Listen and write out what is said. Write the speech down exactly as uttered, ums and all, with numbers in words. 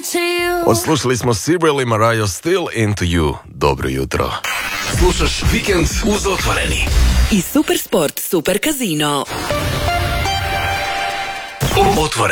into you. Odslušali smo Sibrel i Mariah Still Into You. Dobro jutro. Slušaš Vikend uz Otvoreni. I Super Sport, Super Casino. Otvoreni.